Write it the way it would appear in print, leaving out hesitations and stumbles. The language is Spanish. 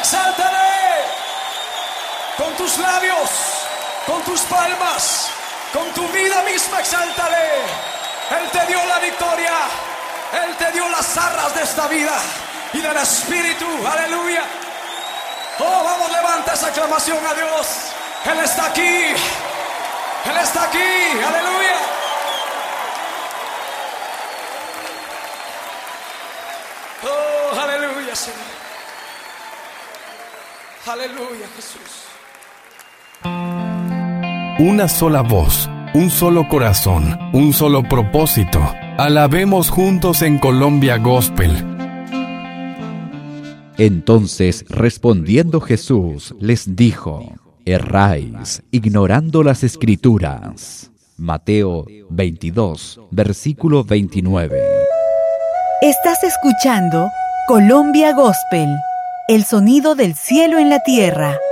Exáltale con tus labios, con tus palmas, con tu vida misma. Exáltale. Él te dio la victoria. Él te dio las arras de esta vida y del Espíritu. Aleluya. Oh, vamos, levanta esa aclamación a Dios. Él está aquí. Él está aquí. Aleluya. Oh, aleluya, Señor. Aleluya, Jesús. Una sola voz, un solo corazón, un solo propósito. Alabemos juntos en Colombia Gospel. Entonces, respondiendo Jesús, les dijo: erráis, ignorando las Escrituras. Mateo 22, versículo 29. Estás escuchando Colombia Gospel, el sonido del cielo en la tierra.